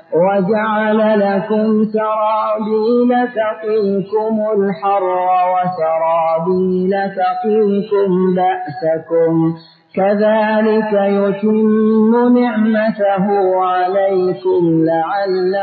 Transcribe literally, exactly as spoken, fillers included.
وجعل لكم سرابيل تقيكم الحر وسرابيل تقيكم بأسكم كذلك يتم نعمته عليكم لعلكم